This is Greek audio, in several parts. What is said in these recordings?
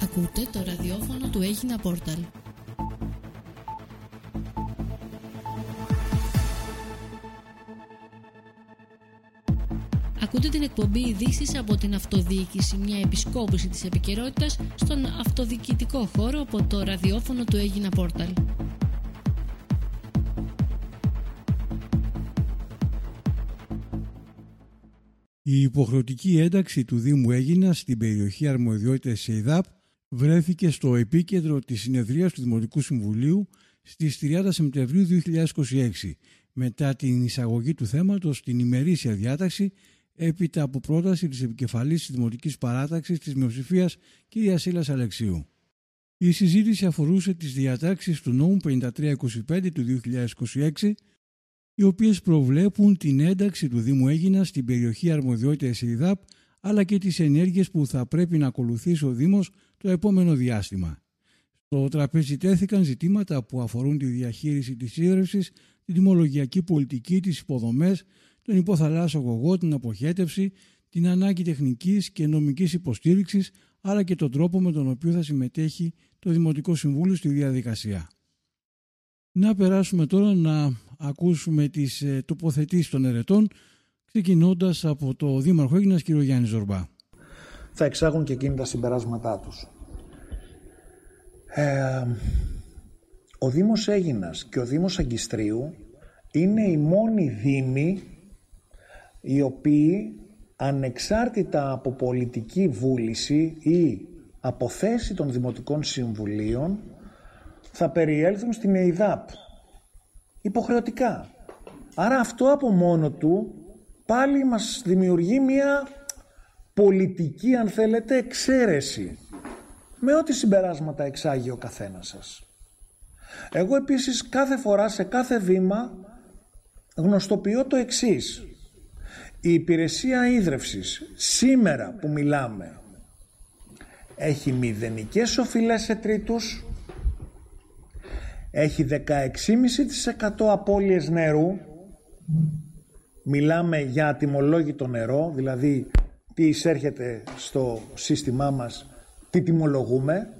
Ακούτε το ραδιόφωνο του Έγινα Πόρταλ. Ακούτε την εκπομπή ειδήσεις από την αυτοδιοίκηση, μια επισκόπηση της επικαιρότητας στον αυτοδιοικητικό χώρο από το ραδιόφωνο του Έγινα Πόρταλ. Η υποχρεωτική ένταξη του Δήμου Αίγινα στην περιοχή αρμοδιότητας της ΕΙΔΑΠ βρέθηκε στο επίκεντρο της συνεδρίας του Δημοτικού Συμβουλίου στις 30 Σεπτεμβρίου 2026, μετά την εισαγωγή του θέματος στην ημερήσια διάταξη έπειτα από πρόταση της επικεφαλής της Δημοτικής Παράταξης της Μειοψηφίας κ. Σύλλας Αλεξίου. Η συζήτηση αφορούσε τις διατάξεις του νόμου 5325 του 2026, οι οποίες προβλέπουν την ένταξη του Δήμου Αίγινα στην περιοχή αρμοδιότητας ΕΙΔΑΠ, αλλά και τις ενέργειες που θα πρέπει να ακολουθήσει ο Δήμος το επόμενο διάστημα. Στο τραπέζι τέθηκαν ζητήματα που αφορούν τη διαχείριση της ίδρυυσης, την τιμολογιακή πολιτική, τις υποδομές, τον υποθαλάσσιο αγωγό, την αποχέτευση, την ανάγκη τεχνικής και νομικής υποστήριξης, αλλά και τον τρόπο με τον οποίο θα συμμετέχει το Δημοτικό Συμβούλιο στη διαδικασία. Να περάσουμε τώρα να ακούσουμε τις τοποθετήσεις των ερετών, ξεκινώντας από το Δήμαρχο Αίγινας, κ. Γιάννη Ζορμπά. Θα εξάγουν και εκείνοι τα συμπεράσματά τους. Ο Δήμος Αίγινας και ο Δήμος Αγκιστρίου είναι οι μόνοι δήμοι οι οποίοι ανεξάρτητα από πολιτική βούληση ή από θέση των Δημοτικών Συμβουλίων θα περιέλθουν στην ΕΙΔΑΠ υποχρεωτικά. Άρα αυτό από μόνο του πάλι μας δημιουργεί μια πολιτική, αν θέλετε, εξαίρεση με ό,τι συμπεράσματα εξάγει ο καθένας σας. Εγώ επίσης κάθε φορά σε κάθε βήμα γνωστοποιώ το εξής. Η υπηρεσία ίδρευσης σήμερα που μιλάμε έχει μηδενικές οφειλές σε τρίτους, έχει 16,5% απώλειες νερού, μιλάμε για ατιμολόγητο νερό, δηλαδή τι εισέρχεται στο σύστημά μας, τι τιμολογούμε,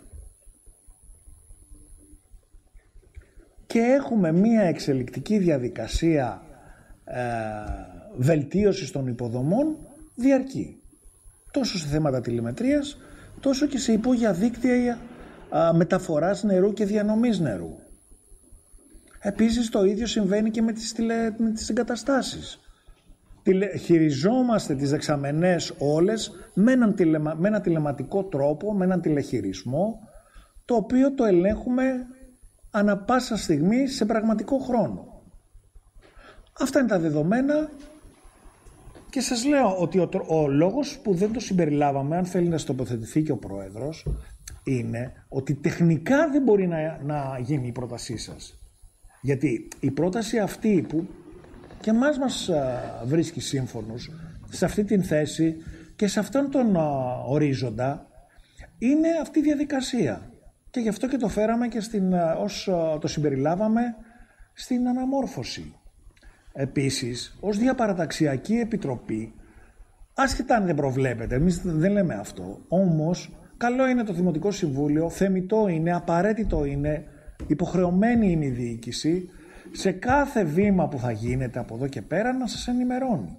και έχουμε μία εξελικτική διαδικασία βελτίωσης των υποδομών διαρκή, τόσο σε θέματα τηλεμετρίας, τόσο και σε υπόγεια δίκτυα μεταφοράς νερού και διανομής νερού. Επίσης το ίδιο συμβαίνει και με τις εγκαταστάσεις. Χειριζόμαστε τις δεξαμενές όλες με έναν τηλεματικό τρόπο, με έναν τηλεχειρισμό, το οποίο το ελέγχουμε ανα πάσα στιγμή σε πραγματικό χρόνο. Αυτά είναι τα δεδομένα και σας λέω ότι ο λόγος που δεν το συμπεριλάβαμε, αν θέλει να τοποθετηθεί και ο Πρόεδρος, είναι ότι τεχνικά δεν μπορεί να γίνει η πρότασή σας. Γιατί η πρόταση αυτή που και εμάς μας βρίσκει σύμφωνος σε αυτή την θέση και σε αυτόν τον ορίζοντα είναι αυτή η διαδικασία. Και γι' αυτό και το φέραμε και το συμπεριλάβαμε στην αναμόρφωση. Επίσης, ως διαπαραταξιακή επιτροπή, άσχετα αν δεν προβλέπετε, εμείς δεν λέμε αυτό, όμως καλό είναι το Δημοτικό Συμβούλιο, θεμιτό είναι, απαραίτητο είναι, υποχρεωμένη είναι η διοίκηση, σε κάθε βήμα που θα γίνεται από εδώ και πέρα να σας ενημερώνει.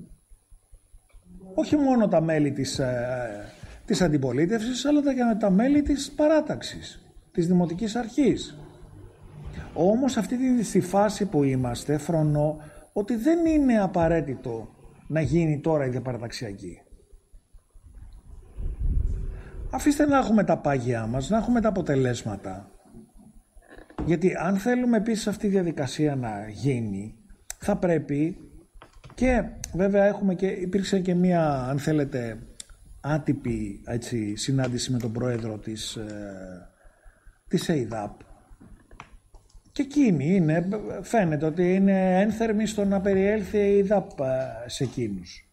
Όχι μόνο τα μέλη της αντιπολίτευσης, αλλά και τα μέλη της παράταξης, της Δημοτικής Αρχής. Όμως αυτή τη φάση που είμαστε φρονώ ότι δεν είναι απαραίτητο να γίνει τώρα η διαπαραταξιακή. Αφήστε να έχουμε τα πάγια μας, να έχουμε τα αποτελέσματα. Γιατί αν θέλουμε επίσης αυτή η διαδικασία να γίνει, θα πρέπει, και βέβαια υπήρξε και μία, αν θέλετε, άτυπη συνάντηση με τον Πρόεδρο της ΕΙΔΑΠ, και εκείνη φαίνεται ότι είναι ένθερμη στο να περιέλθει η ΕΙΔΑΠ σε εκείνους.